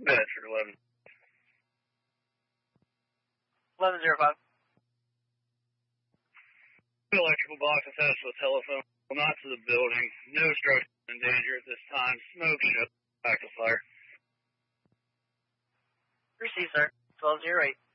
Bedford 11. 1105. Electrical box attached to a telephone. Not to the building. No structure in danger at this time. Smoke show. Back to fire. Received, sir. 1208.